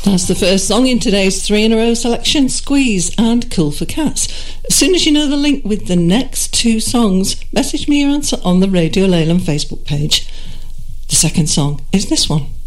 That's the first song in today's 3 in a row selection, Squeeze and Cool for Cats. As soon as you know the link with the next 2 songs, message me your answer on the Radio Leyland Facebook page. The second song is this one.